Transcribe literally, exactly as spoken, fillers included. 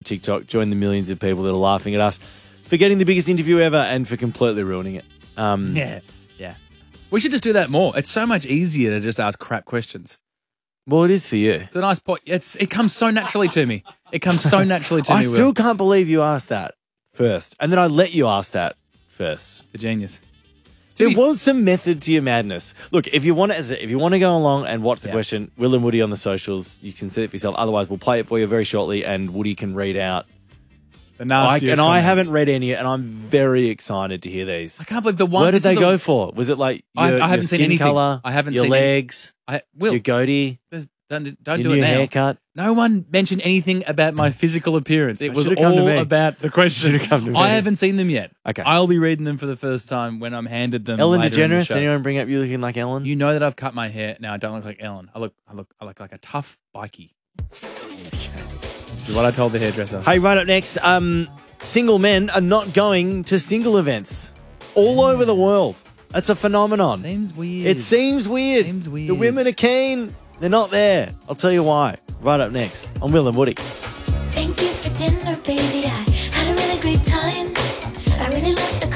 TikTok. Join the millions of people that are laughing at us for getting the biggest interview ever and for completely ruining it. Um, Yeah, yeah. We should just do that more. It's so much easier to just ask crap questions. Well, it is for you. It's a nice point. It's it comes so naturally to me. It comes so naturally to I me. still Will. can't believe you asked that first. And then I let you ask that first. The genius. There was some method to your madness. Look, if you want to, if you want to go along and watch the Yeah. question, Will and Woody on the socials, you can see it for yourself. Otherwise, we'll play it for you very shortly, and Woody can read out. The I, nastiest and I comments. haven't read any, and I'm very excited to hear these. I can't believe the one. Where did this they is go the- for? Was it like I- your, I haven't your seen skin anything. color? I haven't your seen any- legs, I will. your goatee, There's- Don't, don't your do it new now. haircut. No one mentioned anything about my physical appearance. It It was should've come to all me. about the question. Should've come to me. I haven't seen them yet. Okay. I'll be reading them for the first time when I'm handed them. Ellen later in the DeGeneres. show. Did anyone bring up you looking like Ellen? You know that I've cut my hair. Now I don't look like Ellen. I look, I look, I look like a tough bikie. Which is what I told the hairdresser. Hey, right up next, um, single men are not going to single events all over the world. That's a phenomenon. Seems weird. It seems weird. Seems weird. The women are keen. They're not there. I'll tell you why. Right up next on Will and Woody. Thank you for dinner, baby. I